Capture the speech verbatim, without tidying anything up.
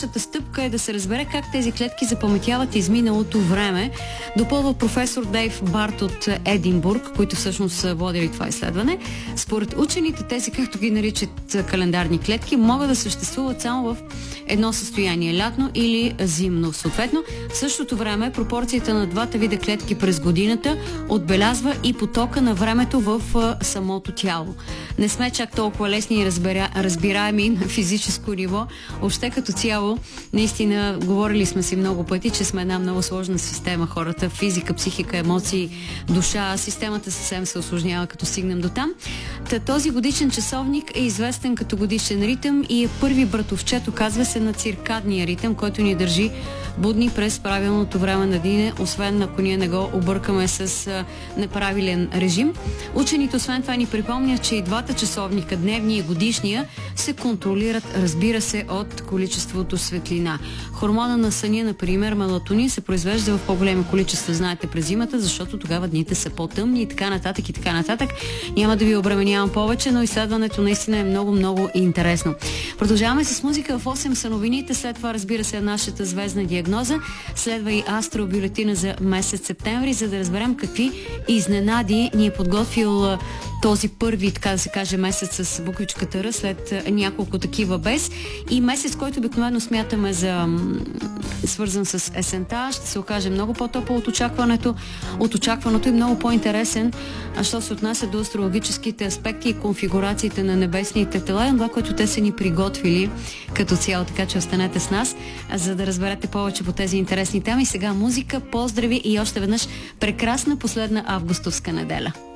Следващата стъпка е да се разбере как тези клетки запаметяват изминалото време. Допълва професор Дейв Барт от Единбург, които всъщност са водили това изследване. Според учените, тези, както ги наричат календарни клетки, могат да съществуват само в едно състояние, лятно или зимно. Съответно, в същото време пропорцията на двата вида клетки през годината отбелязва и потока на времето в самото тяло. Не сме чак толкова лесни и разбира, разбираеми на физическо ниво. Още като цяло, наистина, говорили сме си много пъти, че сме една много сложна система, хората, физика, психика, емоции, душа, системата съвсем се усложнява, като стигнем до там. Та, този годишен часовник е известен като годишен ритъм и е първи братовчет, оказва се, на циркадния ритъм, който ни държи будни през правилното време на деня, освен ако ние не го объркаме с а, неправилен режим. Учените освен това ни припомнят, че и двата часовника, дневния и годишния, се контролират, разбира се, от количеството светлина. Хормона на съня, например, мелатонин, се произвежда в по-големи количества, знаете, през зимата, защото тогава дните са по-тъмни и така нататък и така нататък. Няма да ви обременявам повече, но изследването наистина е много-много интересно. Продължаваме с музика. В осем са новините, след това, разбира се, нашата звездна диагноза. Следва и астробюлетина за месец септември, за да разберем какви изненади ни е подготвил този първи, така да се каже, месец с буквичката Р, след няколко такива без. И месец, който обикновено смятаме за свързан с есента, ще се окаже много по-топъл от очакването, от очакваното и много по-интересен, а що се отнася до астрологическите аспекти и конфигурациите на небесните тела и това, което те са ни приготвили като цяло. Така че останете с нас, за да разберете повече по тези интересни теми. Сега музика, поздрави и още веднъж прекрасна последна августовска неделя.